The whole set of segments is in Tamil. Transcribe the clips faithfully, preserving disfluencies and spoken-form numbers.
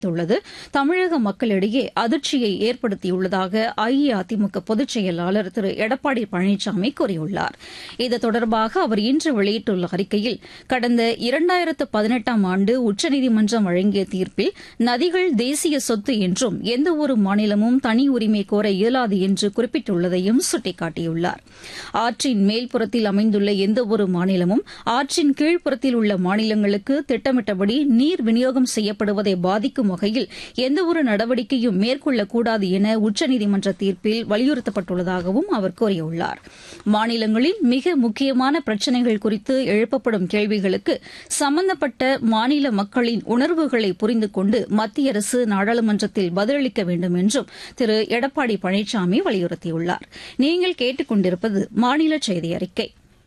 உள்ளது தமிழக மக்களிடையே அதிர்ச்சியை ஏற்படுத்தியுள்ளதாக அஇஅதிமுக பொதுச் செயலாளர் திரு எடப்பாடி பழனிசாமி கூறியுள்ளார். இது தொடர்பாக அவர் இன்று வெளியிட்டுள்ள அறிக்கையில், கடந்த இரண்டாயிரத்து பதினெட்டாம் ஆண்டு உச்சநீதிமன்றம் வழங்கிய தீர்ப்பில் நதிகள் தேசிய சொத்து என்றும் எந்தவொரு மாநிலமும் தனி உரிமை கோர இயலாது என்று குறிப்பிட்டுள்ளதையும் சுட்டிக்காட்டியுள்ளார். ஆற்றின் மேல்புறத்தில் அமைந்துள்ள எந்தவொரு மாநிலமும் ஆற்றின் கீழ்ப்புறத்தில் உள்ள மாநிலங்களுக்கு திட்டமிட்டபடி நீர் விநியோகம் செய்யப்படுவதை பாதிக்கும் வகையில் எந்தவொரு நடவடிக்கையும் மேற்கொள்ளக்கூடாது என உச்சநீதிமன்ற தீர்ப்பில் வலியுறுத்தப்பட்டுள்ளதாகவும் அவர் கூறியுள்ளார். மாநிலங்களின் மிக முக்கியமான பிரச்சினைகள் குறித்து எழுப்பப்படும் கேள்விகளுக்கு சம்பந்தப்பட்ட மாநில மக்களின் உணர்வுகளை புரிந்து கொண்டு மத்திய அரசு நாடாளுமன்றத்தில் பதிலளிக்க வேண்டும் என்றும் திரு எடப்பாடி பழனிசாமி வலியுறுத்தியுள்ளார். நீங்கள் கேட்டுக் கொண்டிருப்பது மாநில செய்தி அறிக்கை.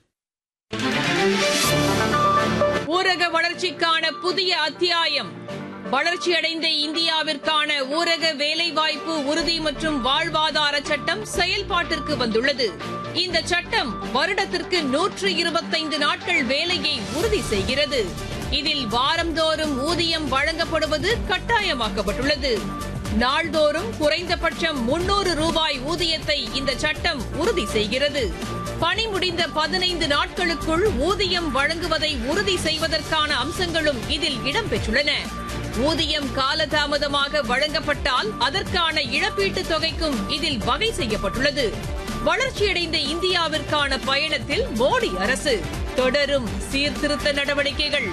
ஊரக வளர்ச்சிக்கான புதிய அத்தியாயம். வளர்ச்சியடைந்த இந்தியாவிற்கான ஊரக வேலைவாய்ப்பு உறுதி மற்றும் வாழ்வாதார சட்டம் செயல்பாட்டிற்கு வந்துள்ளது. இந்த சட்டம் வருடத்திற்கு நூற்று இருபத்தைந்து நாட்கள் வேலையை உறுதி செய்கிறது. இதில் வாரந்தோறும் ஊதியம் வழங்கப்படுவது கட்டாயமாக்கப்பட்டுள்ளது. நாள்தோறும் குறைந்தபட்சம் முன்னூறு ரூபாய் ஊதியத்தை இந்த சட்டம் உறுதி செய்கிறது. பணி முடிந்த பதினைந்து நாட்களுக்குள் ஊதியம் வழங்குவதை உறுதி செய்வதற்கான அம்சங்களும் இதில் இடம்பெற்றுள்ளன. ஊதியம் காலதாமதமாக வழங்கப்பட்டால் அதற்கான இழப்பீட்டுத் தொகைக்கும் இதில் வகை செய்யப்பட்டுள்ளது. வளர்ச்சியடைந்த இந்தியாவிற்கான பயணத்தில் மோடி அரசு தொடரும் சீர்திருத்த நடவடிக்கைகள்.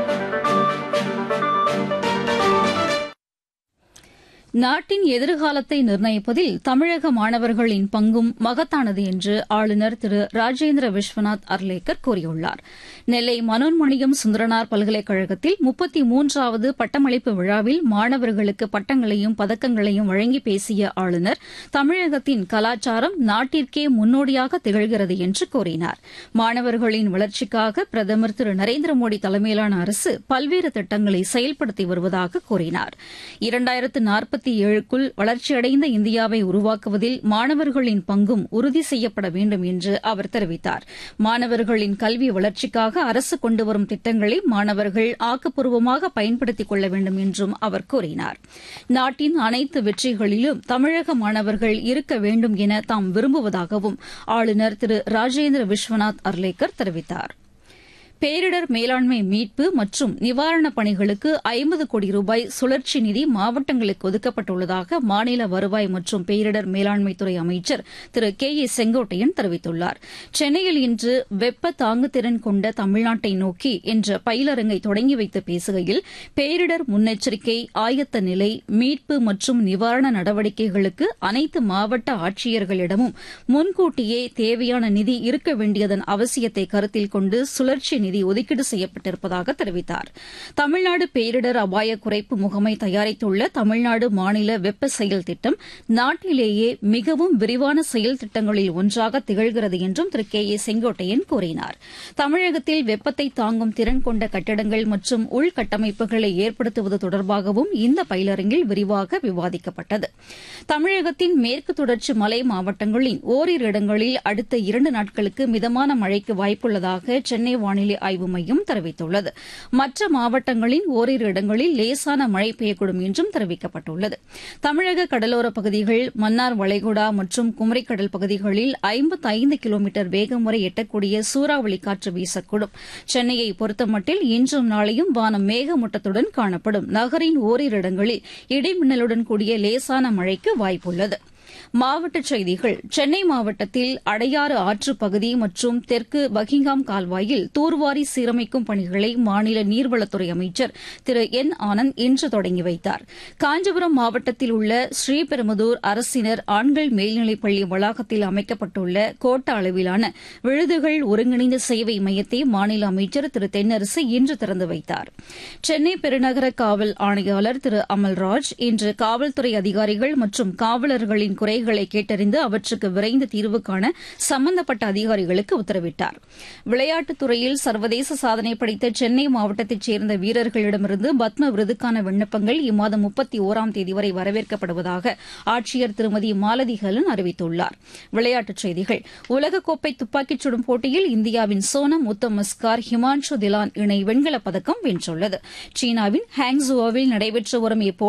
நாட்டின் எதிர்காலத்தை நிர்ணயிப்பதில் தமிழக மாணவர்களின் பங்கும் மகத்தானது என்று ஆளுநர் திரு ராஜேந்திர விஸ்வநாத் அர்லேக்கர் கூறியுள்ளார். நெல்லை மனோன்மணியம் சுந்தரனார் பல்கலைக்கழகத்தில் முப்பத்தி மூன்றாவது பட்டமளிப்பு விழாவில் மாணவர்களுக்கு பட்டங்களையும் பதக்கங்களையும் வழங்கி பேசிய ஆளுநர், தமிழகத்தின் கலாச்சாரம் நாட்டிற்கே முன்னோடியாக திகழ்கிறது என்று கூறினார். மாணவர்களின் வளர்ச்சிக்காக பிரதமர் திரு நரேந்திர மோடி தலைமையிலான அரசு பல்வேறு திட்டங்களை செயல்படுத்தி வருவதாக கூறினார். இரண்டாயிரத்து நாற்பத்தி ஏழுக்குள் வளர்ச்சியடைந்த இந்தியாவை உருவாக்குவதில் மாணவர்களின் பங்கும் உறுதி செய்யப்பட வேண்டும் என்று அவர் தெரிவித்தார். மாணவர்களின் கல்வி வளர்ச்சிக்காக அரசு கொண்டுவரும் திட்டங்களை மாணவர்கள் ஆக்கப்பூர்வமாக பயன்படுத்திக் கொள்ள வேண்டும் என்றும் அவர் கூறினார். நாட்டின் அனைத்து வெற்றிகளிலும் தமிழக மாணவர்கள் இருக்க வேண்டும் என தாம் விரும்புவதாகவும் ஆளுநர் திரு ராஜேந்திர விஸ்வநாத் அர்லேக்கர் தெரிவித்தார். பேரிடர் மேலாண்மை மீட்பு மற்றும் நிவாரணப் பணிகளுக்கு ஐம்பது கோடி ரூபாய் சுழற்சி நிதி மாவட்டங்களுக்கு ஒதுக்கப்பட்டுள்ளதாக மாநில வருவாய் மற்றும் பேரிடர் மேலாண்மைத்துறை அமைச்சர் திரு கே ஏ செங்கோட்டையன் தெரிவித்துள்ளார். சென்னையில் இன்று வெப்ப தாங்குதிறன் கொண்ட தமிழ்நாட்டை நோக்கி என்ற பயிலரங்கை தொடங்கி வைத்து பேசுகையில், பேரிடர் முன்னெச்சரிக்கை, ஆயத்த நிலை, மீட்பு மற்றும் நிவாரண நடவடிக்கைகளுக்கு அனைத்து மாவட்ட ஆட்சியர்களிடமும் முன்கூட்டியே தேவையான நிதி இருக்க வேண்டியதன் அவசியத்தை கருத்தில் கொண்டு சுழற்சி நிதி ஒதுக்கீடு செய்யப்பட்டிருப்பதாக தெரிவித்தார். தமிழ்நாடு பேரிடர் அபாய குறைப்பு முகமை தயாரித்துள்ள தமிழ்நாடு மாநில வெப்ப செயல் திட்டம் நாட்டிலேயே மிகவும் விரிவான செயல் திட்டங்களில் ஒன்றாக திகழ்கிறது என்றும் திரு கே ஏ செங்கோட்டையன் கூறினார். தமிழகத்தில் வெப்பத்தை தாங்கும் திறன் கொண்ட கட்டடங்கள் மற்றும் உள்கட்டமைப்புகளை ஏற்படுத்துவது தொடர்பாகவும் இந்த பயிலரங்கில் விரிவாக விவாதிக்கப்பட்டது. தமிழகத்தின் மேற்கு தொடர்ச்சி மலை மாவட்டங்களின் ஓரிரு இடங்களில் அடுத்த இரண்டு நாட்களுக்கு மிதமான மழைக்கு வாய்ப்புள்ளதாக சென்னை வானிலை ஆய்வு மையம் தெரிவித்துள்ளது. மற்ற மாவட்டங்களின் ஓரிரு இடங்களில் லேசான மழை பெய்யக்கூடும் என்றும் தெரிவிக்கப்பட்டுள்ளது. தமிழக கடலோரப் பகுதிகள், மன்னார் வளைகுடா மற்றும் குமரிக்கடல் பகுதிகளில் ஐம்பத்தைந்து கிலோமீட்டர் வேகம் வரை எட்டக்கூடிய சூறாவளி காற்று வீசக்கூடும். சென்னையை பொறுத்தமட்டில் இன்றும் நாளையும் வானம் மேகமூட்டத்துடன் காணப்படும். நகரின் ஓரிரு இடங்களில் இடிமின்னலுடன் கூடிய லேசான மழைக்கு வாய்ப்புள்ளது. மாவட்டச் செய்திகள். சென்னை மாவட்டத்தில் அடையாறு ஆற்றுப் பகுதி மற்றும் தெற்கு பக்கிங்ஹாம் கால்வாயில் தூர்வாரி சீரமைக்கும் பணிகளை மாநில நீர்வளத்துறை அமைச்சர் திரு என் ஆனந்த் இன்று தொடங்கி வைத்தார். காஞ்சிபுரம் மாவட்டத்தில் உள்ள ஸ்ரீபெரும்புதூர் அரசினர் ஆண்கள் மேல்நிலைப் பள்ளி வளாகத்தில் அமைக்கப்பட்டுள்ள கோட்ட அளவிலான விழுதுகள் ஒருங்கிணைந்த சேவை மையத்தை மாநில அமைச்சர் திரு தென்னரசு இன்று திறந்து வைத்தார். சென்னை பெருநகர காவல் ஆணையாளர் திரு அமல்ராஜ் இன்று காவல்துறை அதிகாரிகள் மற்றும் காவலர்களின் குறைகளை கேட்டறிந்து அவற்றுக்கு விரைந்து தீர்வு காண சம்பந்தப்பட்ட அதிகாரிகளுக்கு உத்தரவிட்டார். விளையாட்டுத் துறையில் சர்வதேச சாதனை படைத்த சென்னை மாவட்டத்தைச் சேர்ந்த வீரர்களிடமிருந்து பத்ம விருதுக்கான விண்ணப்பங்கள் இம்மாதம் முப்பத்தி ஒராம் தேதி வரை வரவேற்கப்படுவதாக ஆட்சியர் திருமதி மாலதி ஹலன் அறிவித்துள்ளார். விளையாட்டுச் செய்திகள். உலகக்கோப்பை துப்பாக்கிச் சுடும் போட்டியில் இந்தியாவின் சோனம் உத்தம் மஸ்கார், ஹிமான்ஷு திலான் இணை வெண்கலப் பதக்கம் வென்றுள்ளது. சீனாவின் ஹாங்ஸுவோவில் நடைபெற்று வரும் இப்போட்டி